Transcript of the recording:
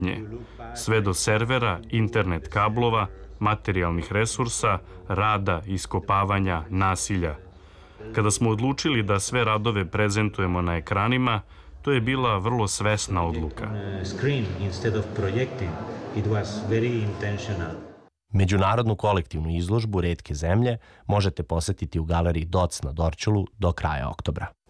sve do servera, internet kablova, materijalnih resursa, rada, iskopavanja, nasilja. Kada smo odlučili da sve radove prezentujemo na ekranima, to je bila vrlo svesna odluka. Međunarodnu kolektivnu izložbu Retke zemlje možete posetiti u galeriji Doc na Dorćolu do kraja oktobra.